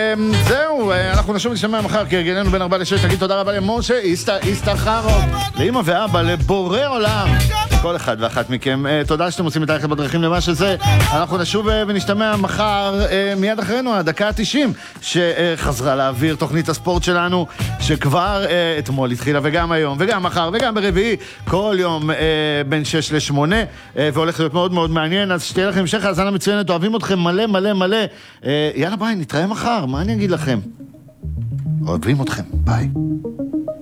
זהו, אנחנו נשוב לשמע מחר כהרגלנו בין 4 ל-6. תגיד תודה רבה למשה איסתחרוב, לאמא ואבא, לבורא עולם, כל אחד ואחת מכם. תודה שאתם עושים את היחד בדרכים למה שזה. אנחנו נשוב ונשתמע מחר, מיד אחרינו, הדקה ה-90 שחזרה להעביר תוכנית הספורט שלנו, שכבר אתמול התחילה, וגם היום, וגם מחר, וגם ברביעי, כל יום בין 6 ל-8, והולך להיות מאוד מאוד מעניין. אז שתהיה לכם המשך האזנה מצוינת, אוהבים אתכם מלא מלא מלא. יאללה ביי, נתראה מחר, מה אני אגיד לכם? אוהבים אתכם, ביי.